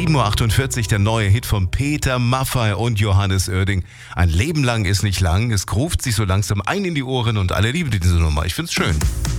7.48 Uhr, der neue Hit von Peter Maffay und Johannes Oerding. Ein Leben lang ist nicht lang, es ruft sich so langsam ein in die Ohren und alle lieben diese Nummer. Ich find's schön.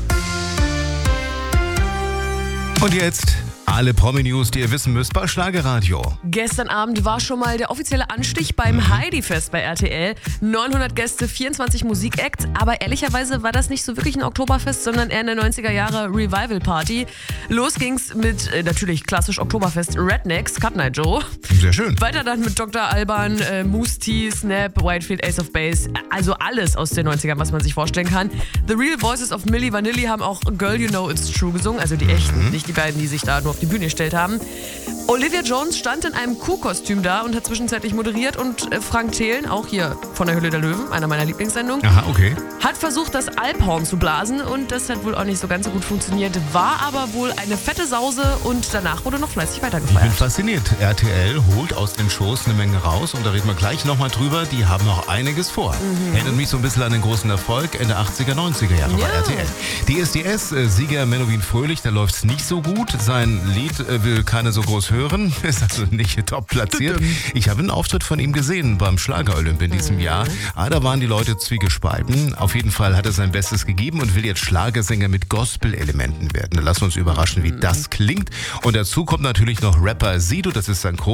Und jetzt alle Promi-News, die ihr wissen müsst bei Schlagerradio. Gestern Abend war schon mal der offizielle Anstich beim Heidi-Fest bei RTL. 900 Gäste, 24 Musikacts. Aber ehrlicherweise war das nicht so wirklich ein Oktoberfest, sondern eher eine 90er-Jahre Revival-Party. Los ging's mit natürlich klassisch Oktoberfest Rednecks, Cut Night Joe. Sehr schön. Weiter dann mit Dr. Alban, Moose T, Snap, Whitefield, Ace of Base. Also alles aus den 90ern, was man sich vorstellen kann. The Real Voices of Milli Vanilli haben auch Girl You Know It's True gesungen. Also die echten, nicht die beiden, die sich da nur auf die Bühne gestellt haben. Olivia Jones stand in einem Kuhkostüm da und hat zwischenzeitlich moderiert und Frank Thelen, auch hier von der Höhle der Löwen, einer meiner Lieblingssendungen, hat versucht, das Alphorn zu blasen und das hat wohl auch nicht so ganz so gut funktioniert, war aber wohl eine fette Sause und danach wurde noch fleißig weitergefeiert. Ich bin fasziniert. RTL holt aus dem Schoß eine Menge raus und da reden wir gleich nochmal drüber. Die haben noch einiges vor. Erinnert mich so ein bisschen an den großen Erfolg Ende 80er, 90er Jahre bei RTL. Die SDS-Sieger Menowin Fröhlich, da läuft es nicht so gut. Sein Lied will keiner so groß hören, ist also nicht top platziert. Ich habe einen Auftritt von ihm gesehen beim Schlager-Olymp in diesem Jahr. Da waren die Leute zwiegespalten. Auf jeden Fall hat er sein Bestes gegeben und will jetzt Schlagersänger mit Gospel-Elementen werden. Da lassen wir uns überraschen, wie das klingt. Und dazu kommt natürlich noch Rapper Sido, das ist sein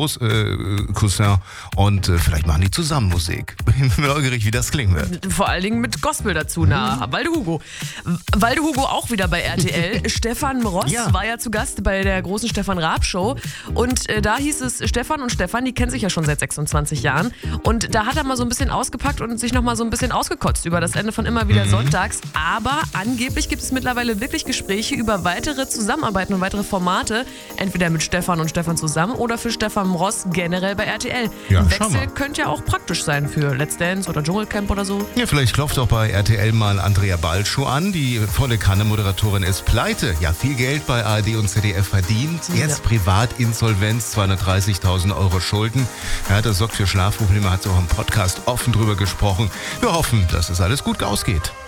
Cousin. Und vielleicht machen die zusammen Musik. Bin neugierig, wie das klingen wird. Vor allen Dingen mit Gospel dazu. Walde Hugo. Walde Hugo auch wieder bei RTL. Stefan Ross war ja zu Gast bei der großen Stefan Raab Show. Und da hieß es, Stefan und Stefan, die kennen sich ja schon seit 26 Jahren. Und da hat er mal so ein bisschen ausgepackt und sich noch mal so ein bisschen ausgekotzt über das Ende von Immer wieder sonntags. Aber angeblich gibt es mittlerweile wirklich Gespräche über weitere Zusammenarbeiten und weitere Formate. Entweder mit Stefan und Stefan zusammen oder für Stefan Ross generell bei RTL. Ein Wechsel könnte ja auch praktisch sein für Let's Dance oder Dschungelcamp oder so. Ja, vielleicht klopft auch bei RTL mal Andrea Balschuh an. Die volle Kanne-Moderatorin ist pleite. Ja, viel Geld bei ARD und ZDF verdient. Jetzt Privatinsolvenz, 230.000 Euro Schulden. Ja, das sorgt für Schlafprobleme, hat sie auch im Podcast offen drüber gesprochen. Wir hoffen, dass es alles gut ausgeht.